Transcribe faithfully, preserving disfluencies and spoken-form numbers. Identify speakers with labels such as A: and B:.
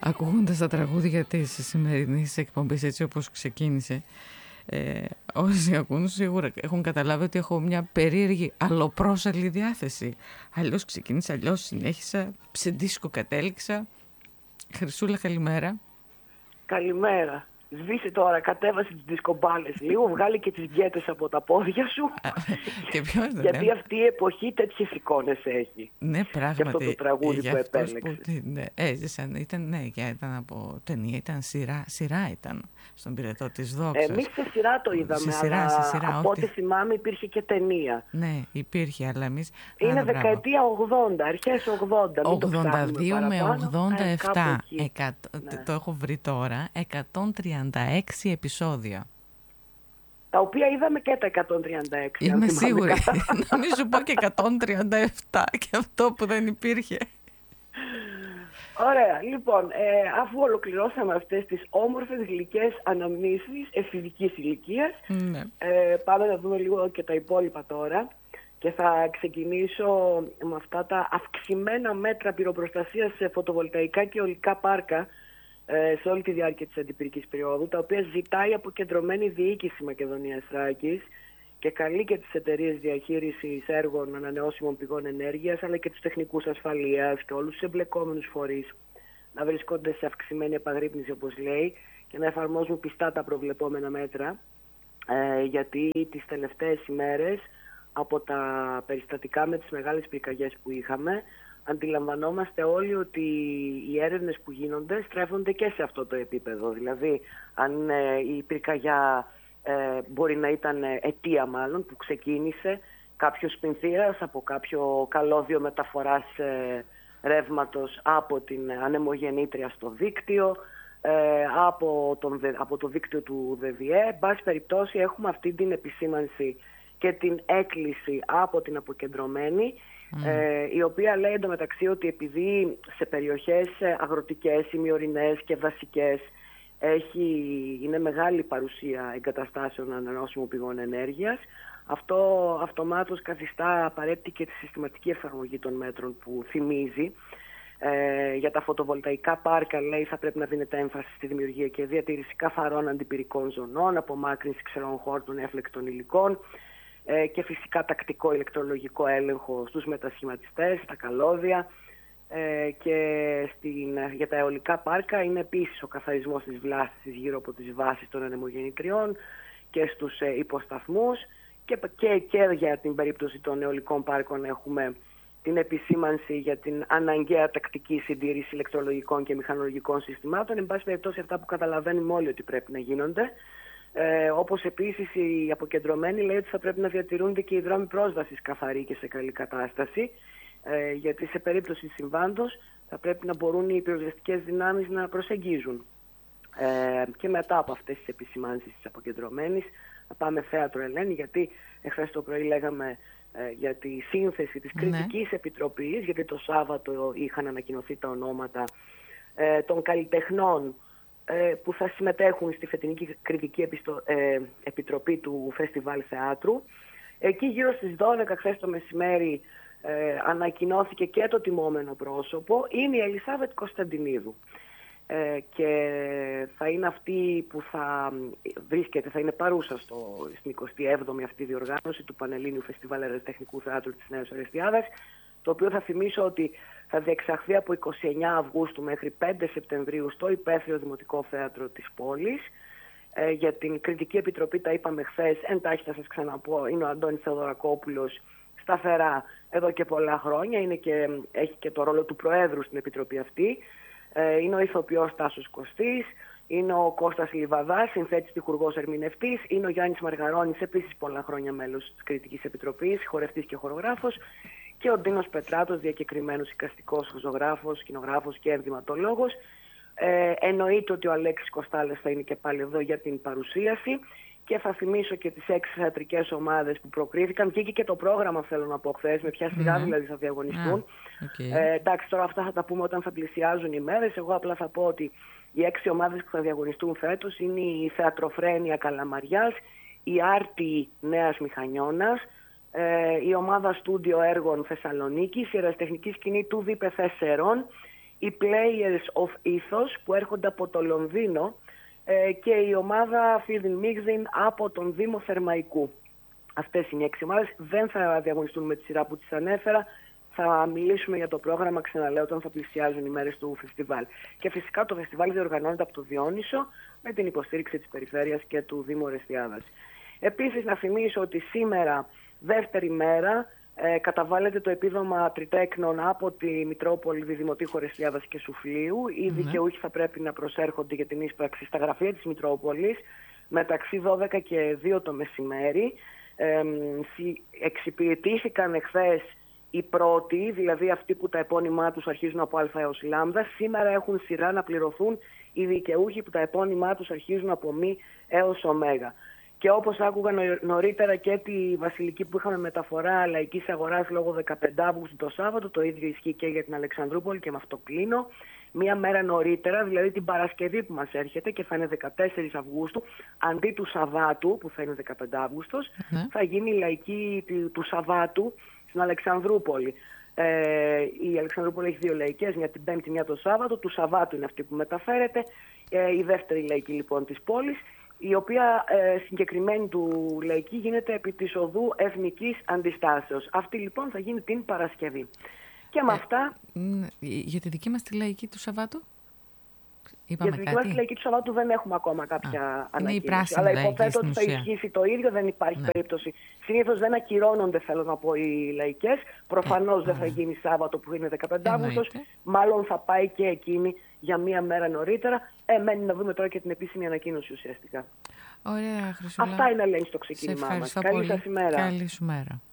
A: ακούγοντας τα τραγούδια της σημερινής εκπομπής έτσι όπως ξεκίνησε, ε, όσοι ακούν σίγουρα έχουν καταλάβει ότι έχω μια περίεργη αλλοπρόσαλη διάθεση. Αλλιώς ξεκίνησα, αλλιώς συνέχισα, σε δίσκο κατέληξα. Χρυσούλα, καλημέρα.
B: Καλημέρα. Σβήσε τώρα, κατέβασε τις δισκομπάλες λίγο, βγάλει και τις διέτες από τα πόδια σου.
A: Και ποιος δεν
B: Γιατί
A: είναι.
B: αυτή η εποχή τέτοιες εικόνες έχει.
A: Ναι, πράγματι.
B: Και αυτό το τραγούδι
A: για
B: που
A: αυτός
B: επέλεξε.
A: Που, ναι, έζησαν, ήταν, ναι, και ήταν από ταινία, ήταν σειρά, σειρά ήταν στον πυρετό της δόξας.
B: Εμείς σε σειρά το είδαμε,
A: σε σειρά,
B: αλλά
A: σε σειρά,
B: από
A: ό,τι...
B: ό,τι θυμάμαι υπήρχε και ταινία.
A: Ναι, υπήρχε, αλλά εμείς...
B: Είναι
A: Άρα,
B: δεκαετία ογδόντα, αρχές ογδόντα, μην το
A: ογδόντα δύο με ογδόντα επτά,
B: ε,
A: εκατό,
B: ναι.
A: Το έχω βρει τώρα, εκατόν τριάντα έξι επεισόδια.
B: Τα οποία είδαμε και τα εκατόν τριάντα έξι.
A: Είμαι σίγουρη. Να μην σου πω και εκατόν τριάντα επτά και αυτό που δεν υπήρχε.
B: Ωραία. Λοιπόν, ε, αφού ολοκληρώσαμε αυτές τις όμορφες γλυκές αναμνήσεις εφηβικής ηλικίας,
A: ναι.
B: ε, πάμε να δούμε λίγο και τα υπόλοιπα τώρα. Και θα ξεκινήσω με αυτά τα αυξημένα μέτρα πυροπροστασίας σε φωτοβολταϊκά και αιωλικά πάρκα σε όλη τη διάρκεια της αντιπυρικής περίοδου, τα οποία ζητάει αποκεντρωμένη διοίκηση Μακεδονίας Θράκης και καλεί και τις εταιρείες διαχείρισης έργων ανανεώσιμων πηγών ενέργειας, αλλά και τους τεχνικούς ασφαλείας και όλους τους εμπλεκόμενους φορείς να βρισκόνται σε αυξημένη επαγρύπνηση, όπως λέει, και να εφαρμόζουν πιστά τα προβλεπόμενα μέτρα, ε, γιατί τις τελευταίες ημέρες από τα περιστατικά με τις μεγάλες πυρκαγιές που είχαμε, αντιλαμβανόμαστε όλοι ότι οι έρευνες που γίνονται στρέφονται και σε αυτό το επίπεδο. Δηλαδή, αν ε, η πυρκαγιά ε, μπορεί να ήταν αιτία μάλλον που ξεκίνησε κάποιος πινθήρας από κάποιο καλώδιο μεταφοράς ε, ρεύματος από την ανεμογεννήτρια στο δίκτυο, ε, από, τον, από το δίκτυο του ΔΔΕ. Εν πάση περιπτώσει έχουμε αυτή την επισήμανση και την έκκληση από την αποκεντρωμένη, Mm. Ε, η οποία λέει εντωμεταξύ ότι επειδή σε περιοχές αγροτικές, ημιορεινές και δασικές έχει, είναι μεγάλη παρουσία εγκαταστάσεων ανανεώσιμων πηγών ενέργειας, αυτό αυτομάτως καθιστά απαραίτητη και τη συστηματική εφαρμογή των μέτρων που θυμίζει. Ε, για τα φωτοβολταϊκά πάρκα, λέει, θα πρέπει να δίνεται έμφαση στη δημιουργία και διατήρηση καθαρών αντιπυρικών ζωνών, απομάκρυνση ξερών χόρτων έφλεκτων υλικών, και φυσικά τακτικό ηλεκτρολογικό έλεγχο στους μετασχηματιστές, στα καλώδια, και στην, για τα αιωλικά πάρκα είναι επίσης ο καθαρισμός της βλάστησης γύρω από τις βάσεις των ανεμογεννητριών και στους υποσταθμούς, και, και, και για την περίπτωση των αιωλικών πάρκων έχουμε την επισήμανση για την αναγκαία τακτική συντήρηση ηλεκτρολογικών και μηχανολογικών συστημάτων. Εν πάση περιπτώσει, αυτά που καταλαβαίνουμε όλοι ότι πρέπει να γίνονται. Ε, όπως επίσης η αποκεντρωμένη λέει ότι θα πρέπει να διατηρούνται και οι δρόμοι πρόσβασης καθαροί και σε καλή κατάσταση, ε, γιατί σε περίπτωση συμβάντος θα πρέπει να μπορούν οι πυροσβεστικές δυνάμεις να προσεγγίζουν. Ε, και μετά από αυτές τις επισημάνσεις της αποκεντρωμένης θα πάμε θέατρο Ελένη, γιατί εχθές το πρωί λέγαμε ε, για τη σύνθεση της κριτικής ναι. επιτροπής, γιατί το Σάββατο είχαν ανακοινωθεί τα ονόματα ε, των καλλιτεχνών που θα συμμετέχουν στη φετινή κριτική επιστο... ε, επιτροπή του Φεστιβάλ Θεάτρου. Εκεί γύρω στις δώδεκα χθες το μεσημέρι ε, ανακοινώθηκε και το τιμόμενο πρόσωπο. Είναι η Ελισάβετ Κωνσταντινίδου. Ε, και θα είναι αυτή που θα βρίσκεται, θα είναι παρούσα στο, στην εικοστή έβδομη αυτή διοργάνωση του Πανελλήνιου Φεστιβάλ Αεροτεχνικού Θεάτρου της Νέας Ορεστιάδας, το οποίο θα θυμίσω ότι θα διεξαχθεί από εικοστή ενάτη Αυγούστου μέχρι πέντε Σεπτεμβρίου στο Υπαίθριο Δημοτικό Θέατρο της πόλης. Ε, για την κριτική επιτροπή τα είπαμε χθες, εντάχει θα σας ξαναπώ, είναι ο Αντώνης Θεοδωρακόπουλος, σταθερά εδώ και πολλά χρόνια, είναι και, έχει και το ρόλο του Προέδρου στην επιτροπή αυτή. Ε, είναι ο ηθοποιός Τάσος Κωστής, είναι ο Κώστας Λιβαδάς, συνθέτης, τυχουργός, ερμηνευτής, είναι ο Γιάννης Μαργαρώνης, επίσης πολλά χρόνια μέλος της κριτικής επιτροπής, χορευτής και χορογράφος, και ο Ντίνος Πετράτος, διακεκριμένος εικαστικός ζωγράφος, σκηνογράφος και ενδυματολόγος. Ε, εννοείται ότι ο Αλέξης Κοστάλες θα είναι και πάλι εδώ για την παρουσίαση, και θα θυμίσω και τις έξι θεατρικές ομάδες που προκρίθηκαν. Βγήκε και το πρόγραμμα, θέλω να πω, χθες, με ποια σειρά mm-hmm. δηλαδή θα διαγωνιστούν. Ah, okay. ε, εντάξει, τώρα αυτά θα τα πούμε όταν θα πλησιάζουν οι μέρες. Εγώ απλά θα πω ότι οι έξι ομάδες που θα διαγωνιστούν φέτος είναι η Θεατροφρένεια Καλαμαριάς, η Άρτη Νέας Μηχανιώνας, ε, η ομάδα Στούντιο Έργων Θεσσαλονίκης, η Ερασιτεχνική Σκηνή του ΔΠΘ Σερών, οι Players of Ethos που έρχονται από το Λονδίνο ε, και η ομάδα Feeding Mixing από τον Δήμο Θερμαϊκού. Αυτές είναι οι έξι ομάδες. Δεν θα διαγωνιστούν με τη σειρά που τις ανέφερα. Θα μιλήσουμε για το πρόγραμμα, ξαναλέω, όταν θα πλησιάζουν οι μέρες του φεστιβάλ. Και φυσικά το φεστιβάλ διοργανώνεται από το Διόνυσο με την υποστήριξη της Περιφέρειας και του Δήμου Ορεστιάδας. Επίσης, να θυμίσω ότι σήμερα, δεύτερη μέρα, ε, καταβάλλεται το επίδομα τριτέκνων από τη Μητρόπολη, Διδημοτήχου Ορεστιάδας και Σουφλίου. Οι mm-hmm. δικαιούχοι θα πρέπει να προσέρχονται για την ίσπραξη στα γραφεία της Μητρόπολης μεταξύ δώδεκα και δύο το μεσημέρι. Ε, εξυπηρετήθηκαν εχθές οι πρώτοι, δηλαδή αυτοί που τα επώνυμά τους αρχίζουν από Α έως Λ. Σήμερα έχουν σειρά να πληρωθούν οι δικαιούχοι που τα επώνυμά τους αρχίζουν από Μ έως Ω. Και όπως άκουγα νωρίτερα και τη Βασιλική που είχαμε μεταφορά λαϊκής αγοράς λόγω δεκαπέντε Αυγούστου το Σάββατο, το ίδιο ισχύει και για την Αλεξανδρούπολη και με αυτό κλείνω. Μία μέρα νωρίτερα, δηλαδή την Παρασκευή που μας έρχεται και θα είναι δεκατέσσερις Αυγούστου, αντί του Σαββάτου που θα είναι δεκαπέντε Αυγούστος, ναι. θα γίνει η λαϊκή του Σαββάτου στην Αλεξανδρούπολη. Ε, η Αλεξανδρούπολη έχει δύο λαϊκές, μια την Πέμπτη, μια το Σάββατο. Του Σαββάτου είναι αυτή που μεταφέρεται. Ε, η δεύτερη λαϊκή λοιπόν της πόλης, η οποία ε, συγκεκριμένη του λαϊκή γίνεται επί της οδού Εθνικής Αντιστάσεως. Αυτή λοιπόν θα γίνει την Παρασκευή. Και με ε, αυτά...
A: Για τη δική μας τη λαϊκή του Σαββάτου?
B: Είπαμε για τη δική μας τη λαϊκή του Σαββάτου δεν έχουμε ακόμα κάποια ανακοίνωση.
A: Αλλά
B: υποθέτω ότι θα ισχύσει το ίδιο, δεν υπάρχει ναι. περίπτωση. Συνήθως δεν ακυρώνονται, θέλω να πω, οι λαϊκές. Προφανώς ε, δεν θα γίνει Σάββατο που είναι δεκαπέντε Αυγούστος. Μάλλον θα πάει και εκείνη για μία μέρα νωρίτερα. Ε, μένει να δούμε τώρα και την επίσημη ανακοίνωση ουσιαστικά.
A: Ωραία, Χρυσούλα.
B: Αυτά είναι, λέει, στο ξεκίνημά μας. Καλή σας ημέρα.
A: Καλή σου μέρα.